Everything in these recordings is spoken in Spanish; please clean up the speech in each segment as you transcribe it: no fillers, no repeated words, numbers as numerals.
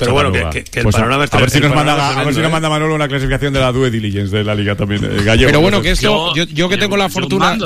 pero bueno, que el pues panorama está... A ver si nos manda Manolo una clasificación de la due diligence de la Liga también, Gallego. Pero bueno, que esto, yo que tengo la fortuna,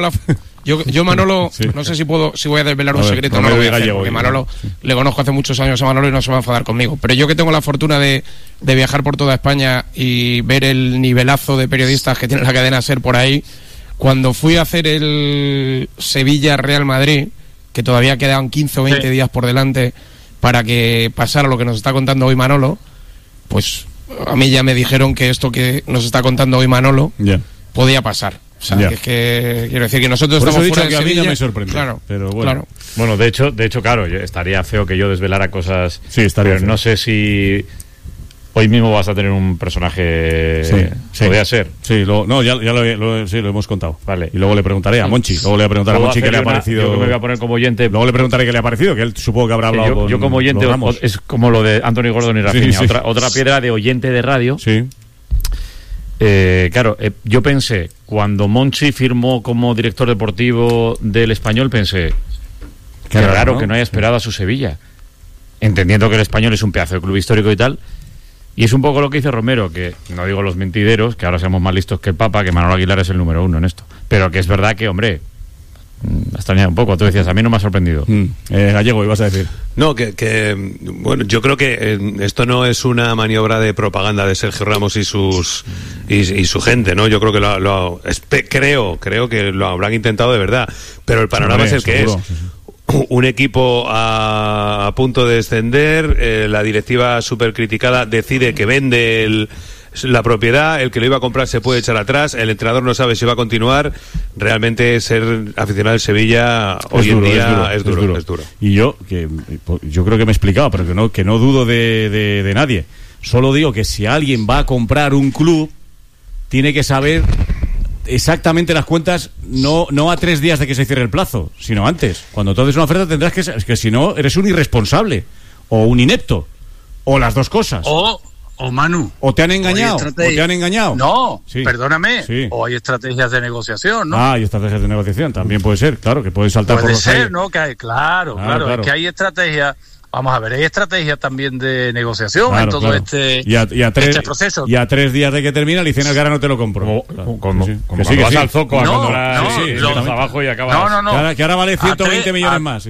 yo Manolo, sí, no sé si voy a desvelar un secreto, no lo voy a hacer, porque Manolo, le conozco hace muchos años a Manolo y no se va a enfadar conmigo, pero yo que tengo la fortuna de viajar por toda España y ver el nivelazo de periodistas que tiene la cadena SER por ahí, cuando fui a hacer el Sevilla-Real Madrid, que todavía quedaban 15 o 20 días por delante para que pasara lo que nos está contando hoy Manolo, pues a mí ya me dijeron que esto que nos está contando hoy Manolo podía pasar. O sea, que es que quiero decir que nosotros por estamos eso he dicho fuera que de Sevilla. A mí no me sorprende. Claro, pero bueno. Claro. Bueno, de hecho, claro, estaría feo que yo desvelara cosas. Sí, estaría pero feo. No sé si hoy mismo vas a tener un personaje. Sí. Podría ser. Sí, ya lo hemos contado. Vale. Y luego le preguntaré a Monchi. Luego le voy a preguntar a Monchi qué le ha parecido. Yo me voy a poner como oyente. Luego le preguntaré qué le ha parecido, que él supongo que habrá hablado yo como oyente es como lo de Anthony Gordon y Rafinha. Sí. Otra piedra de oyente de radio. Sí. Claro, yo pensé, cuando Monchi firmó como director deportivo del Español, pensé, qué raro, ¿no? Que no haya esperado a su Sevilla, entendiendo que el Español es un pedazo de club histórico y tal. Y es un poco lo que dice Romero, que no digo los mentideros, que ahora seamos más listos que el Papa, que Manolo Aguilar es el número 1 en esto, pero que es verdad que, hombre, me ha extrañado un poco. Tú decías, a mí no me ha sorprendido. Gallego, ibas a decir. No, bueno, yo creo que esto no es una maniobra de propaganda de Sergio Ramos y su gente, ¿no? Yo creo que creo que lo habrán intentado de verdad, pero el panorama es el que es. Un equipo a punto de descender, la directiva súper criticada decide que vende la propiedad, el que lo iba a comprar se puede echar atrás, el entrenador no sabe si va a continuar. Realmente ser aficionado del Sevilla hoy en día es duro. Y yo creo que me he explicado, pero que no dudo de nadie. Solo digo que si alguien va a comprar un club, tiene que saber exactamente las cuentas, no a 3 días de que se cierre el plazo, sino antes. Cuando tú haces una oferta tendrás que si no, eres un irresponsable o un inepto, o las dos cosas. O Manu. O te han engañado. No, sí. Perdóname. Sí. O hay estrategias de negociación, ¿no? Hay estrategias de negociación. También puede ser, claro, que puede saltar por los aires. ¿no? Que hay, claro. Es que hay estrategias. Vamos a ver, hay estrategias también de negociación en todo este proceso. Y a 3 días de que termina, le dicen que ahora no te lo compro. Como vas al zoco a cuando abajo y acabas. No. Que ahora vale 120 millones más.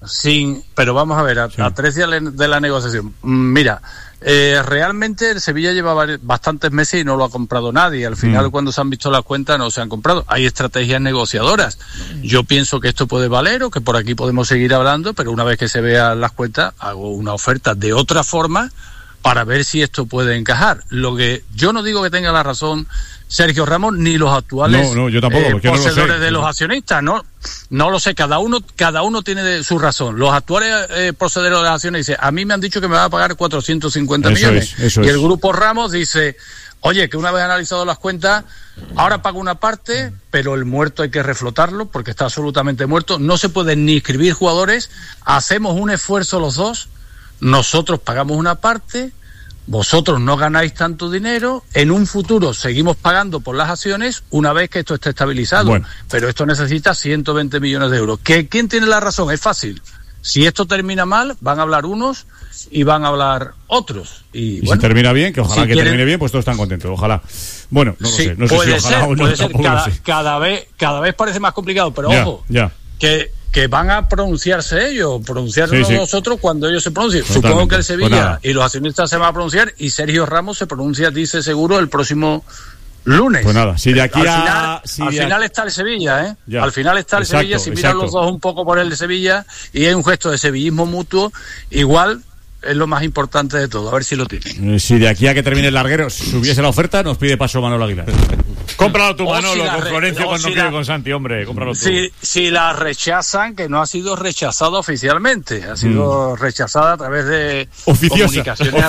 Pero vamos a ver, a 3 días de la negociación. Mira, realmente el Sevilla lleva bastantes meses y no lo ha comprado nadie. Al final, cuando se han visto las cuentas, no se han comprado. Hay estrategias negociadoras. Yo pienso que esto puede valer o que por aquí podemos seguir hablando, pero una vez que se vean las cuentas, hago una oferta de otra forma para ver si esto puede encajar. Lo que yo no digo que tenga la razón Sergio Ramos ni los actuales yo tampoco, poseedores de los accionistas, no lo sé, cada uno tiene su razón. Los actuales poseedores de las acciones dicen, a mí me han dicho que me va a pagar 450 millones. Y el grupo Ramos dice, oye, que una vez analizado las cuentas, ahora pago una parte, pero el muerto hay que reflotarlo porque está absolutamente muerto, no se pueden ni inscribir jugadores, hacemos un esfuerzo los dos, nosotros pagamos una parte, vosotros no ganáis tanto dinero, en un futuro seguimos pagando por las acciones una vez que esto esté estabilizado. Pero esto necesita 120 millones de euros. ¿Quién tiene la razón? Es fácil. Si esto termina mal, van a hablar unos y van a hablar otros. Y si termina bien, que ojalá termine bien, pues todos están contentos. Ojalá. Bueno, no sé si ojalá o no. Puede ser. Cada vez parece más complicado, pero ojo, que van a pronunciarse ellos, pronunciarnos nosotros cuando ellos se pronuncien. Totalmente. Supongo que el Sevilla y los accionistas se van a pronunciar y Sergio Ramos se pronuncia, dice seguro, el próximo lunes. Pues nada, si de aquí al final está el Sevilla, ¿eh? Al final está el Sevilla, si miran los dos un poco por el de Sevilla y hay un gesto de sevillismo mutuo, igual es lo más importante de todo, a ver si lo tienen. Si de aquí a que termine el larguero subiese la oferta, nos pide paso Manolo Aguilar. Cómpralo tú, Manolo, con Florencio, con no con Santi, hombre, cómpralo tú. Si la rechazan, que no ha sido rechazada oficialmente, ha sido rechazada a través de comunicaciones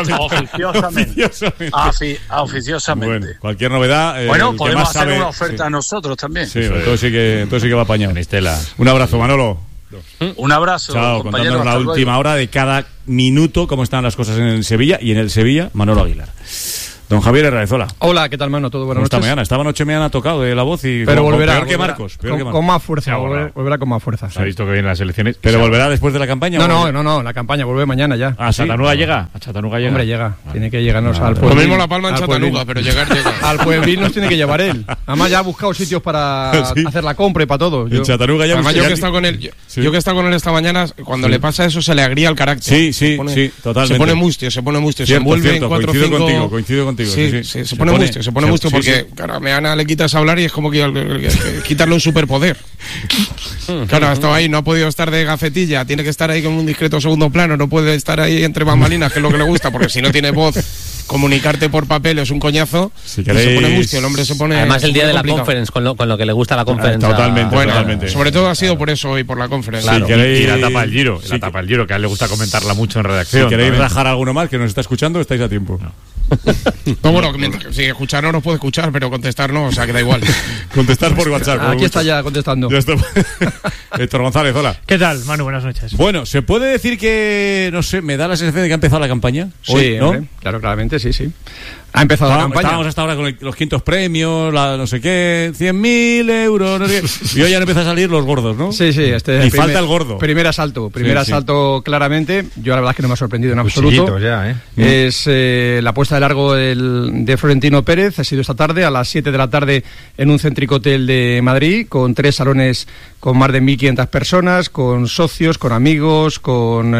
oficiosamente. Bueno, cualquier novedad. Podemos hacer una oferta a nosotros también. Sí, entonces sí que va apañado. Un abrazo, Manolo. Un abrazo. Chao, contándonos la última hora de cada minuto cómo están las cosas en el Sevilla y en el Sevilla, Manolo Aguilar. Don Javier Herraezola. Hola, ¿qué tal, mano? ¿Todo buenas noches? Esta noche me han tocado de la voz y pero volverá, peor que Marcos. Con más fuerza, volverá con más fuerza. Se ha visto que vienen las elecciones. ¿Pero volverá después de la campaña? No, la campaña vuelve mañana ya. ¿A Chattanooga llega? ¿A Chattanooga llega? Hombre, llega. Tiene que llegarnos al pueblo. Lo mismo La Palma en Chattanooga, pero llegar llega. Al pueblín nos tiene que llevar él. Además ya ha buscado sitios para hacer la compra y para todo. En Chattanooga ya. Además yo que he estado con él, yo que he estado con él esta mañana, cuando le pasa eso se le agría el carácter. Sí, totalmente. Se pone mustio, se envuelve en 4 o 5. Coincido contigo. Sí, se pone mustio porque, claro, a Meana le quitas hablar y es como que quitarle un superpoder. Claro, ha estado ahí, no ha podido estar de gafetilla, tiene que estar ahí con un discreto segundo plano, no puede estar ahí entre bambalinas, que es lo que le gusta, porque si no tiene voz, comunicarte por papel es un coñazo. Si queréis... Se pone mustio, el hombre se pone. Además, el día de la conference, con lo que le gusta la conference. Totalmente. Sobre todo ha sido por eso hoy, por la conference. Claro. Si queréis... Y la tapa del Giro, que a él le gusta comentarla mucho en redacción. Si queréis rajar a alguno más que nos está escuchando, estáis a tiempo. No, bueno, si escuchar no nos puede escuchar, pero contestar no, o sea que da igual. Contestar por WhatsApp. Aquí está ya contestando. Ya está. Héctor González, hola. ¿Qué tal, Manu? Buenas noches. Bueno, ¿se puede decir que, no sé, me da la sensación de que ha empezado la campaña? Hoy, sí, ¿no? Hombre, claro, claramente, sí. Ha empezado la campaña. Estábamos hasta ahora con los quintos premios, no sé qué, 100.000 euros, no sé qué. Y hoy ya empiezan a salir los gordos, ¿no? Sí. Y falta el gordo. Primer asalto claramente. Yo la verdad es que no me ha sorprendido en absoluto. Ya, Es la puesta de largo de Florentino Pérez. Ha sido esta tarde, a las 7 de la tarde, en un céntrico hotel de Madrid, con 3 salones con más de 1.500 personas, con socios, con amigos, con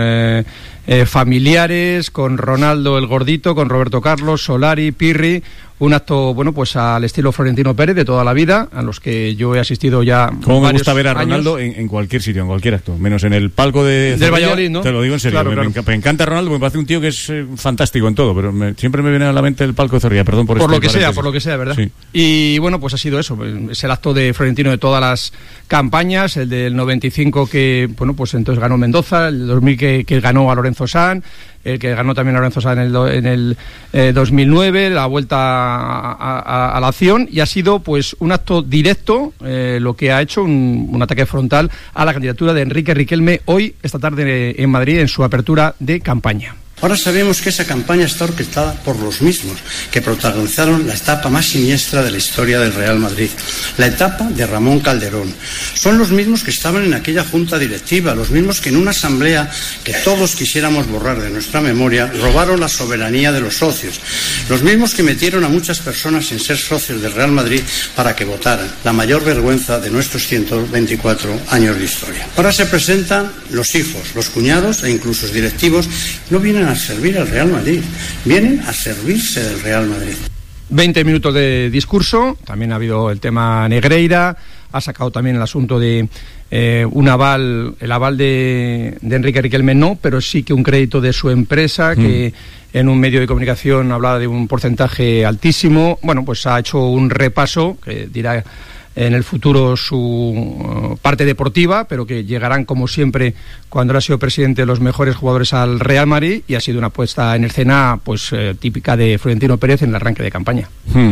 familiares, con Ronaldo el Gordito, con Roberto Carlos, Solari, Pirri. Un acto, bueno, pues al estilo Florentino Pérez de toda la vida, a los que yo he asistido ya. Como me gusta ver a Ronaldo en cualquier sitio, en cualquier acto, menos en el palco del Valladolid, ¿no? Te lo digo en serio, claro. Me encanta Ronaldo, me parece un tío que es fantástico en todo, pero siempre me viene a la mente el palco de Zorrilla, perdón por lo que sea, ¿verdad? Sí. Y bueno, pues ha sido eso, es el acto de Florentino de todas las campañas, el del 95 que, bueno, pues entonces ganó Mendoza, el 2000 que ganó a Lorenzo Sanz, el que ganó también a Lorenzo Sanz en el 2009, la vuelta a la acción, y ha sido pues un acto directo, lo que ha hecho un ataque frontal a la candidatura de Enrique Riquelme hoy, esta tarde en Madrid, en su apertura de campaña. Ahora sabemos que esa campaña está orquestada por los mismos que protagonizaron la etapa más siniestra de la historia del Real Madrid, la etapa de Ramón Calderón. Son los mismos que estaban en aquella junta directiva, los mismos que en una asamblea que todos quisiéramos borrar de nuestra memoria, robaron la soberanía de los socios, los mismos que metieron a muchas personas sin ser socios del Real Madrid para que votaran, la mayor vergüenza de nuestros 124 años de historia. Ahora se presentan los hijos, los cuñados e incluso los directivos, no vienen a servir al Real Madrid, vienen a servirse del Real Madrid. 20 minutos de discurso, también ha habido el tema Negreira, ha sacado también el asunto de el aval de Enrique Riquelme no, pero sí que un crédito de su empresa, que en un medio de comunicación hablaba de un porcentaje altísimo. Bueno, pues ha hecho un repaso que dirá en el futuro su parte deportiva, pero que llegarán como siempre cuando ha sido presidente los mejores jugadores al Real Madrid, y ha sido una puesta en escena pues típica de Florentino Pérez en el arranque de campaña.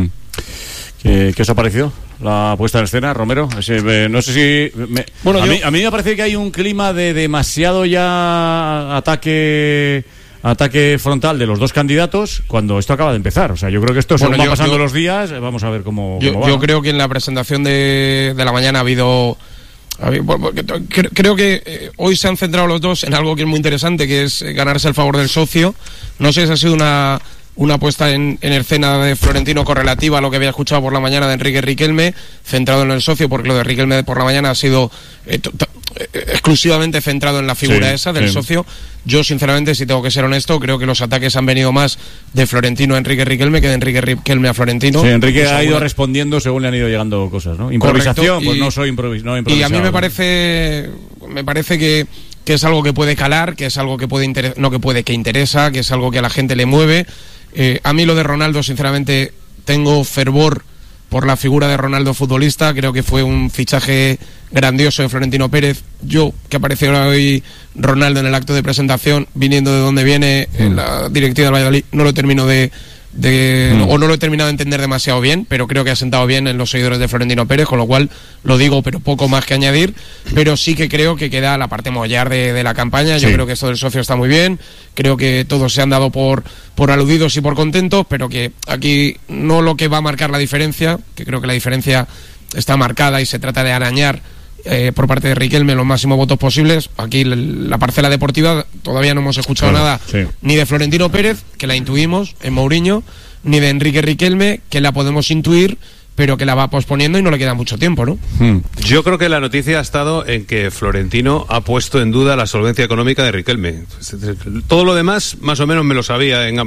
¿Qué os ha parecido la puesta en escena, Romero? No sé si... a mí me parece que hay un clima de demasiado ya ataque frontal de los dos candidatos cuando esto acaba de empezar. O sea, yo creo que esto según va pasando los días, vamos a ver cómo va. Yo creo que en la presentación de la mañana ha habido... Creo que hoy se han centrado los dos en algo que es muy interesante, que es ganarse el favor del socio. No sé si ha sido una puesta en escena de Florentino correlativa a lo que había escuchado por la mañana de Enrique Riquelme, centrado en el socio, porque lo de Riquelme por la mañana ha sido exclusivamente centrado en la figura esa del socio. Yo, sinceramente, si tengo que ser honesto, creo que los ataques han venido más de Florentino a Enrique Riquelme que de Enrique Riquelme a Florentino. Sí, Enrique ha ido respondiendo según le han ido llegando cosas, ¿no? Improvisación, pues no soy improvisado. Y a mí me parece que es algo que puede calar, que es algo que que interesa, que es algo que a la gente le mueve. A mí lo de Ronaldo, sinceramente, tengo fervor por la figura de Ronaldo futbolista. Creo que fue un fichaje grandioso de Florentino Pérez. Yo, que apareció hoy Ronaldo en el acto de presentación, viniendo de donde viene, en la directiva del Valladolid, no lo termino de o no lo he terminado de entender demasiado bien, pero creo que ha sentado bien en los seguidores de Florentino Pérez, con lo cual lo digo, pero poco más que añadir. Pero sí que creo que queda la parte mollar de la campaña. Yo creo que esto del socio está muy bien, creo que todos se han dado por aludidos y por contentos, pero que aquí no lo que va a marcar la diferencia, que creo que la diferencia está marcada y se trata de arañar por parte de Riquelme los máximos votos posibles. Aquí la parcela deportiva todavía no hemos escuchado nada ni de Florentino Pérez, que la intuimos en Mourinho, ni de Enrique Riquelme, que la podemos intuir, pero que la va posponiendo y no le queda mucho tiempo, ¿no? Yo creo que la noticia ha estado en que Florentino ha puesto en duda la solvencia económica de Riquelme. Todo lo demás más o menos me lo sabía en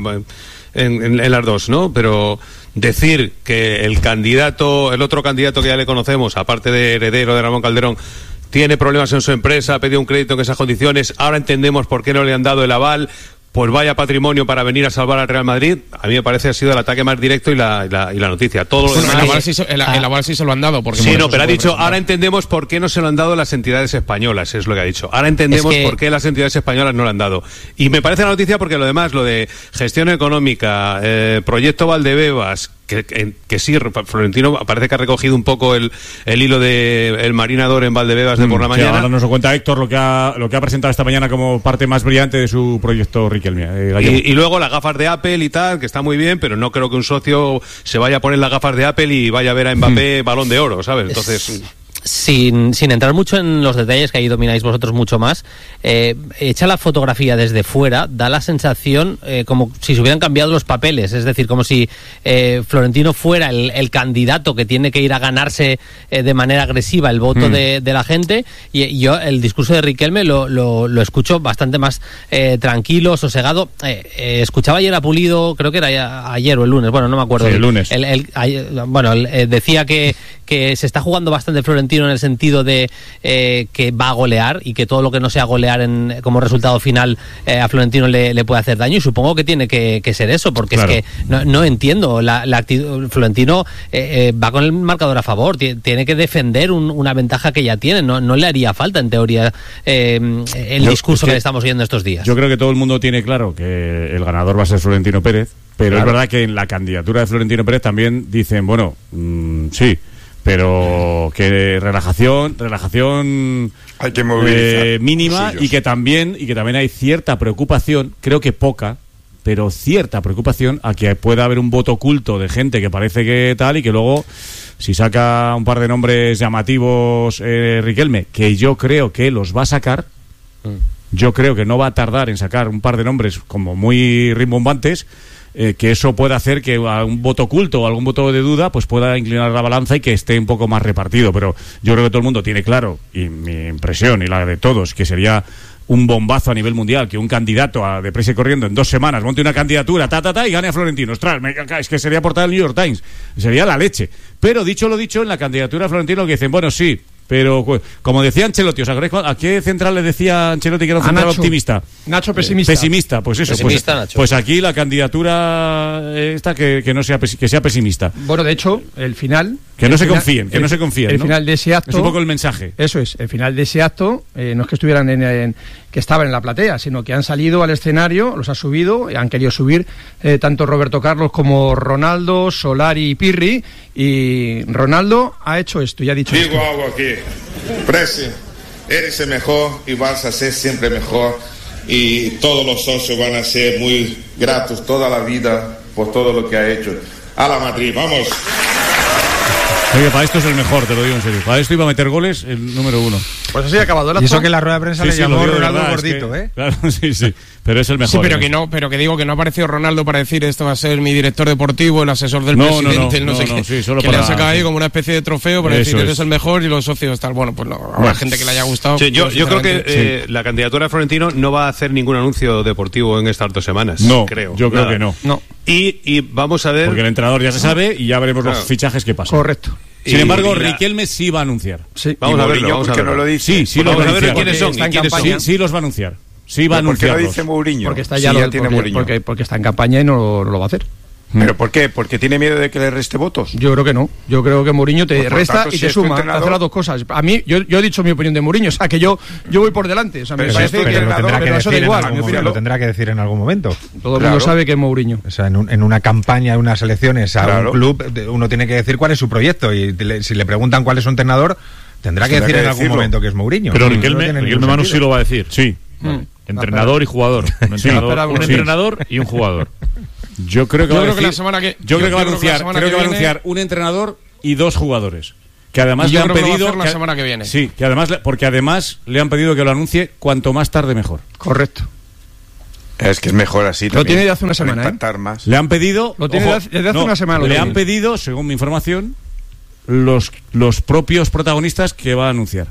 las dos, ¿no? Pero decir que el otro candidato que ya le conocemos, aparte de heredero de Ramón Calderón, tiene problemas en su empresa, ha pedido un crédito en esas condiciones, ahora entendemos por qué no le han dado el aval, pues vaya patrimonio para venir a salvar al Real Madrid. A mí me parece que ha sido el ataque más directo y la noticia. Todo lo demás... El aval sí se lo han dado. Porque sí, no, pero ha dicho, ahora entendemos por qué no se lo han dado las entidades españolas, es lo que ha dicho. Ahora entendemos por qué las entidades españolas no lo han dado. Y me parece la noticia porque lo demás, lo de gestión económica, proyecto Valdebebas, que sí, Florentino parece que ha recogido un poco el hilo de el marinador en Valdebebas de por la mañana. Ahora nos lo cuenta Héctor lo que ha presentado esta mañana como parte más brillante de su proyecto Riquelme. Y luego las gafas de Apple y tal, que está muy bien, pero no creo que un socio se vaya a poner las gafas de Apple y vaya a ver a Mbappé Balón de Oro, ¿sabes? Entonces... Sin entrar mucho en los detalles, que ahí domináis vosotros mucho más, hecha la fotografía desde fuera, da la sensación como si se hubieran cambiado los papeles, es decir, como si Florentino fuera el candidato que tiene que ir a ganarse de manera agresiva el voto de la gente, y yo el discurso de Riquelme lo escucho bastante más tranquilo, sosegado. Escuchaba ayer a Pulido, creo que era ayer o el lunes, bueno, no me acuerdo. Sí, el lunes. Decía que se está jugando bastante Florentino en el sentido de que va a golear y que todo lo que no sea golear como resultado final a Florentino le puede hacer daño, y supongo que tiene que ser eso, porque claro, es que no entiendo la actitud. Florentino va con el marcador a favor, tiene que defender una ventaja que ya tiene, no le haría falta en teoría el discurso que le estamos oyendo estos días. Yo creo que todo el mundo tiene claro que el ganador va a ser Florentino Pérez, pero es verdad que en la candidatura de Florentino Pérez también dicen, bueno, sí, pero que relajación hay que movilizar mínima, y que también hay cierta preocupación, creo que poca, pero cierta preocupación a que pueda haber un voto oculto de gente que parece que tal, y que luego si saca un par de nombres llamativos Riquelme, que yo creo que los va a sacar, yo creo que no va a tardar en sacar un par de nombres como muy rimbombantes, que eso pueda hacer que a un voto oculto o algún voto de duda pues pueda inclinar la balanza y que esté un poco más repartido. Pero yo creo que todo el mundo tiene claro, y mi impresión y la de todos, que sería un bombazo a nivel mundial que un candidato deprisa y corriendo en 2 semanas monte una candidatura y gane a Florentino. Ostras, es que sería portada del New York Times, sería la leche. Pero dicho lo dicho, en la candidatura de Florentino, que dicen, bueno, sí, pero como decía Ancelotti, ¿os acordáis a qué central le decía Ancelotti que era un central optimista? Nacho pesimista. Pesimista, pues eso. Pues aquí la candidatura esta que sea pesimista. Bueno, de hecho, el final... Que no se confíen. El ¿no? final de ese acto... Es un poco el mensaje. Eso es, el final de ese acto, no es que estuvieran que estaban en la platea, sino que han salido al escenario, los ha subido, han querido subir tanto Roberto Carlos como Ronaldo, Solari y Pirri, y Ronaldo ha hecho esto y ha dicho Digo algo aquí, Presi, eres el mejor y vas a ser siempre mejor, y todos los socios van a ser muy gratos toda la vida por todo lo que ha hecho. A la Madrid, vamos. Oye, para esto es el mejor, te lo digo en serio. Para esto iba a meter goles el número 1. Pues así ha acabado la... Y eso que en la rueda de prensa le llamó Ronaldo gordito, Claro, sí. Pero es el mejor. Sí, pero que digo que no ha aparecido Ronaldo para decir esto va a ser mi director deportivo, el asesor del presidente, no sé qué. Sí, solo que le han sacado ahí como una especie de trofeo para decir eres el mejor y los socios tal. Bueno, pues habrá gente que le haya gustado. Sí, yo creo que la candidatura de Florentino no va a hacer ningún anuncio deportivo en estas 2 semanas. No, creo. Yo creo que no. Y vamos a ver... Porque el entrenador ya se sabe y ya veremos los fichajes que pasan. Correcto. Sin embargo, Riquelme sí va a anunciar. Sí. Vamos a verlo. No lo dice. Sí, los va a anunciar. ¿Quiénes son? Sí, los va a anunciar. Sí va a anunciar. ¿Por qué lo dice Mourinho? Porque está ya tiene Mourinho. Porque está en campaña y no lo va a hacer. ¿Pero por qué? ¿Porque tiene miedo de que le reste votos? Yo creo que no. Yo creo que Mourinho te resta y te suma. Hace las dos cosas. A mí, yo he dicho mi opinión de Mourinho. O sea, que yo voy por delante. O sea, me parece que eso da igual. Lo tendrá que decir en algún momento. Todo el mundo sabe que es Mourinho. O sea, en una campaña, en unas elecciones a un club, uno tiene que decir cuál es su proyecto. Y si le preguntan cuál es su entrenador, tendrá que decir en algún momento que es Mourinho. Pero Riquelme Manu sí lo va a decir. Sí. Entrenador y jugador. Un entrenador y un jugador. Yo creo que va a anunciar un entrenador y 2 jugadores. Que además le han pedido la semana que viene. Sí, que además porque además le han pedido que lo anuncie cuanto más tarde mejor. Correcto. Es que es mejor así. Lo tiene de hace una semana, más. Le han pedido. Lo tiene desde hace una semana. Le han pedido, según mi información, los propios protagonistas que va a anunciar.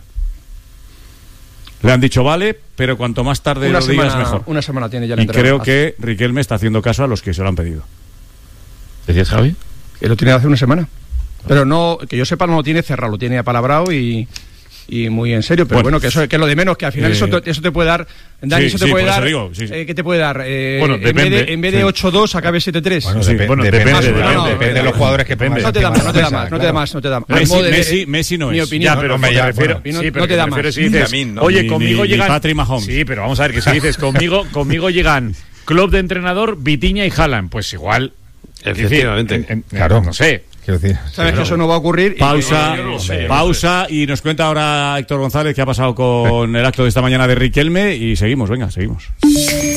Le han dicho vale, pero cuanto más tarde lo digas mejor. Una semana tiene ya el entrenador. Y creo que Riquelme está haciendo caso a los que se lo han pedido. ¿Decías, Javi? Que lo tiene hace una semana. Pero no, que yo sepa, no lo tiene cerrado, lo tiene apalabrado y muy en serio. Pero bueno, que eso que es lo de menos, que al final eso te puede dar. Dani, eso te puede dar. ¿Qué te puede dar? Bueno, depende. En vez de 8-2, acabe 7-3. Bueno, depende de los jugadores que pongas. No te da más. Messi no es. Mi opinión. Ya, pero me refiero. No te da más. Si dices, oye, conmigo llegan. Patrick Mahomes. Sí, pero vamos a ver, que si dices, conmigo llegan club de entrenador, Vitinha y Haaland, pues igual. Efectivamente. Claro. No sé. Sabes que eso no va a ocurrir. Pausa y nos cuenta ahora Héctor González qué ha pasado con el acto de esta mañana de Riquelme y seguimos.